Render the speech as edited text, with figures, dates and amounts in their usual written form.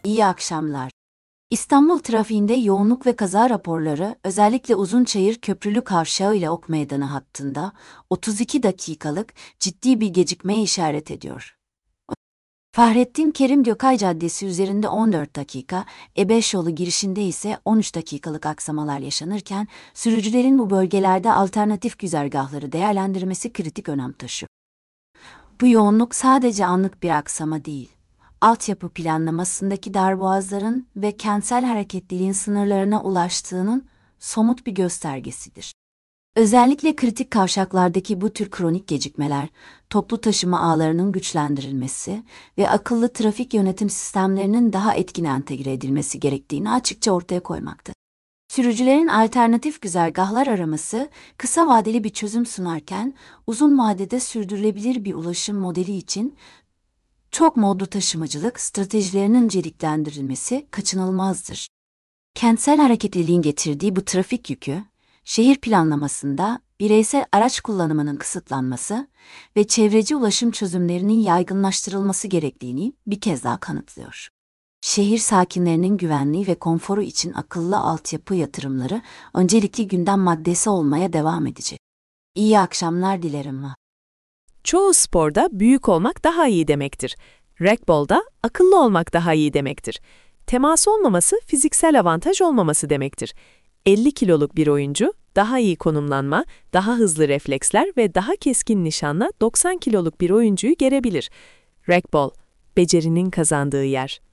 İyi akşamlar. İstanbul trafiğinde yoğunluk ve kaza raporları özellikle Uzunçayır Köprülü Kavşağı ile Ok Meydanı hattında 32 dakikalık ciddi bir gecikmeye işaret ediyor. Fahrettin Kerim Gökay Caddesi üzerinde 14 dakika, E5 yolu girişinde ise 13 dakikalık aksamalar yaşanırken sürücülerin bu bölgelerde alternatif güzergahları değerlendirmesi kritik önem taşıyor. Bu yoğunluk sadece anlık bir aksama değil, altyapı planlamasındaki darboğazların ve kentsel hareketliliğin sınırlarına ulaştığının somut bir göstergesidir. Özellikle kritik kavşaklardaki bu tür kronik gecikmeler, toplu taşıma ağlarının güçlendirilmesi ve akıllı trafik yönetim sistemlerinin daha etkin entegre edilmesi gerektiğini açıkça ortaya koymaktadır. Sürücülerin alternatif güzergahlar araması, kısa vadeli bir çözüm sunarken, uzun vadede sürdürülebilir bir ulaşım modeli için çok modlu taşımacılık stratejilerinin önceliklendirilmesi kaçınılmazdır. Kentsel hareketliliğin getirdiği bu trafik yükü, şehir planlamasında bireysel araç kullanımının kısıtlanması ve çevreci ulaşım çözümlerinin yaygınlaştırılması gerektiğini bir kez daha kanıtlıyor. Şehir sakinlerinin güvenliği ve konforu için akıllı altyapı yatırımları öncelikli gündem maddesi olmaya devam edecek. İyi akşamlar dilerim. Çoğu sporda büyük olmak daha iyi demektir. Racquetball'da akıllı olmak daha iyi demektir. Temas olmaması fiziksel avantaj olmaması demektir. 50 kiloluk bir oyuncu daha iyi konumlanma, daha hızlı refleksler ve daha keskin nişanla 90 kiloluk bir oyuncuyu gerebilir. Racquetball, becerinin kazandığı yer.